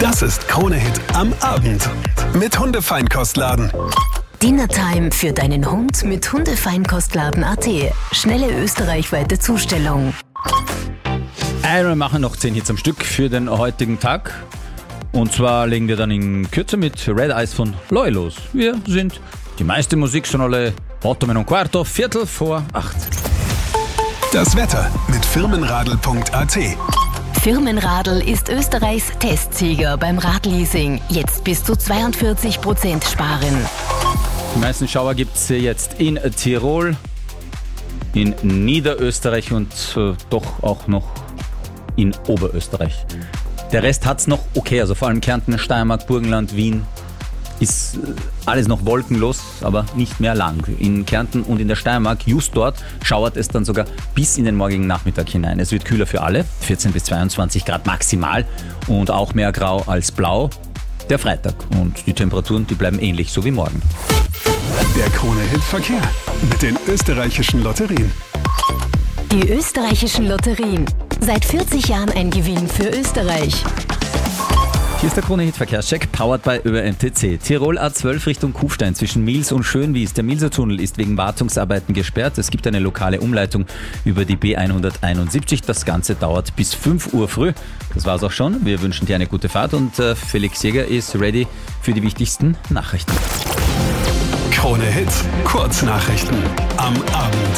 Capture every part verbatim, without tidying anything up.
Das ist Krone-Hit am Abend mit Hundefeinkostladen. Dinnertime für deinen Hund mit Hundefeinkostladen Punkt at. Schnelle österreichweite Zustellung. Wir machen noch zehn Hits am Stück für den heutigen Tag. Und zwar legen wir dann in Kürze mit Red Eyes von Loy los. Wir sind die meiste Musiksonale otto meno un quarto, Viertel vor acht. Das Wetter mit firmenradl punkt at. Firmenradl ist Österreichs Testsieger beim Radleasing. Jetzt bis zu zweiundvierzig Prozent sparen. Die meisten Schauer gibt es jetzt in Tirol, in Niederösterreich und äh, doch auch noch in Oberösterreich. Der Rest hat es noch okay, also vor allem Kärnten, Steiermark, Burgenland, Wien ist alles noch wolkenlos, aber nicht mehr lang. In Kärnten und in der Steiermark, just dort, schauert es dann sogar bis in den morgigen Nachmittag hinein. Es wird kühler für alle, vierzehn bis zweiundzwanzig Grad maximal und auch mehr grau als blau. Der Freitag und die Temperaturen, die bleiben ähnlich, so wie morgen. Der Krone-Hit-Verkehr mit den österreichischen Lotterien. Die österreichischen Lotterien. Seit vierzig Jahren ein Gewinn für Österreich. Hier ist der Krone-Hit-Verkehrscheck, powered by Ö M T C. Tirol A zwölf Richtung Kufstein zwischen Mils und Schönwies. Der Milser Tunnel ist wegen Wartungsarbeiten gesperrt. Es gibt eine lokale Umleitung über die B hunderteinundsiebzig. Das Ganze dauert bis fünf Uhr früh. Das war's auch schon. Wir wünschen dir eine gute Fahrt und äh, Felix Jäger ist ready für die wichtigsten Nachrichten. Krone-Hit, Kurznachrichten am Abend.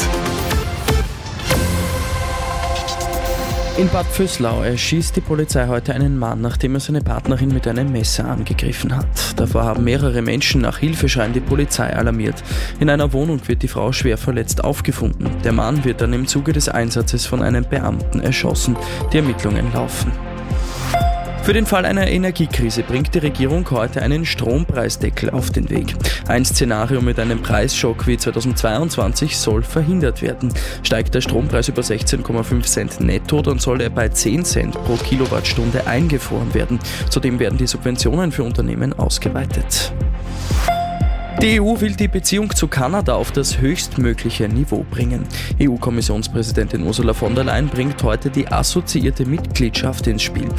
In Bad Vöslau erschießt die Polizei heute einen Mann, nachdem er seine Partnerin mit einem Messer angegriffen hat. Davor haben mehrere Menschen nach Hilfeschreien die Polizei alarmiert. In einer Wohnung wird die Frau schwer verletzt aufgefunden. Der Mann wird dann im Zuge des Einsatzes von einem Beamten erschossen. Die Ermittlungen laufen. Für den Fall einer Energiekrise bringt die Regierung heute einen Strompreisdeckel auf den Weg. Ein Szenario mit einem Preisschock wie zweitausendzweiundzwanzig soll verhindert werden. Steigt der Strompreis über sechzehn Komma fünf Cent netto, dann soll er bei zehn Cent pro Kilowattstunde eingefroren werden. Zudem werden die Subventionen für Unternehmen ausgeweitet. Die E U will die Beziehung zu Kanada auf das höchstmögliche Niveau bringen. E U-Kommissionspräsidentin Ursula von der Leyen bringt heute die assoziierte Mitgliedschaft ins Spiel.